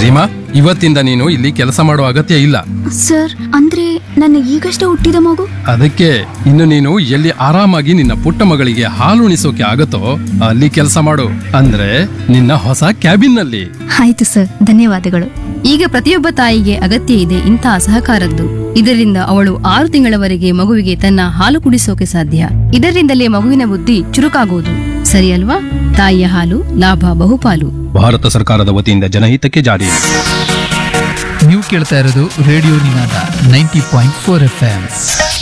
ರೀಮಾ, ಇವತ್ತಿಂದ ನೀನು ಇಲ್ಲಿ ಕೆಲಸ ಮಾಡೋ ಅಗತ್ಯ ಇಲ್ಲ. ಸರ್, ಅಂದ್ರೆ ನನ್ನ ಈಗಷ್ಟೇ ಹುಟ್ಟಿದ ಮಗು? ಅದಕ್ಕೆ ಇನ್ನು ನೀನು ಎಲ್ಲಿ ಆರಾಮಾಗಿ ನಿನ್ನ ಪುಟ್ಟ ಮಗಳಿಗೆ ಹಾಲುಣಿಸೋಕೆ ಆಗತ್ತೋ ಅಲ್ಲಿ ಕೆಲಸ ಮಾಡು. ಅಂದ್ರೆ ನಿನ್ನ ಹೊಸ ಕ್ಯಾಬಿನ್ ನಲ್ಲಿ. ಆಯ್ತು ಸರ್, ಧನ್ಯವಾದಗಳು. ಈಗ ಪ್ರತಿಯೊಬ್ಬ ತಾಯಿಗೆ ಅಗತ್ಯ ಇದೆ ಇಂತಹ ಸಹಕಾರದ್ದು. ಇದರಿಂದ ಅವಳು 6 ತಿಂಗಳವರೆಗೆ ಮಗುವಿಗೆ ತನ್ನ ಹಾಲು ಕುಡಿಸೋಕೆ ಸಾಧ್ಯ. ಇದರಿಂದಲೇ ಮಗುವಿನ ಬುದ್ಧಿ ಚುರುಕಾಗುವುದು. ಸರಿ ಅಲ್ವಾ? ತಾಯಿಯ ಹಾಲು ಲಾಭ ಬಹುಪಾಲು. ಭಾರತ ಸರ್ಕಾರದ ವತಿಯಿಂದ ಜನಹಿತಕ್ಕೆ ಜಾರಿ. ನೀವು ಕೇಳ್ತಾ ಇರೋದು ರೇಡಿಯೋ ನಿನಾದ 90.4 FM.